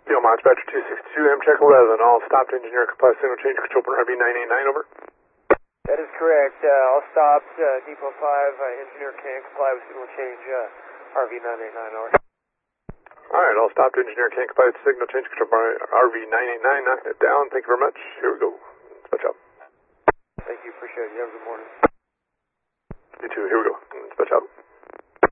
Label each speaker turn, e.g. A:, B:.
A: Deal Match Batcher 262, Amtrak 11, all stopped engineer comply signal change control for RV989, over.
B: That is correct. All stopped, Depot 5, engineer can't comply with signal change, RV989, over.
A: Alright, all stopped engineer can't comply with signal change control for RV989, knocking it down, thank you very much, here we go. Dispatch out.
B: Thank you, appreciate it, you have a good morning.
A: You too, here we go. Dispatch out.